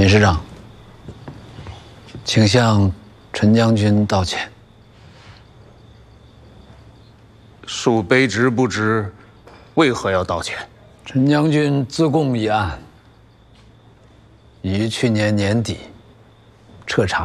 尹师长，请向陈将军道歉。 恕卑职不知，为何要道歉？ 陈将军自贡一案，已于去年年底彻查